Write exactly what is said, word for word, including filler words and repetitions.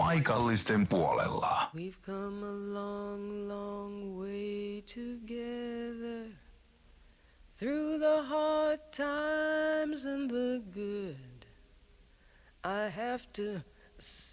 paikallisten puolella. We've come a long, long way together, through the hard times and the good. I have to say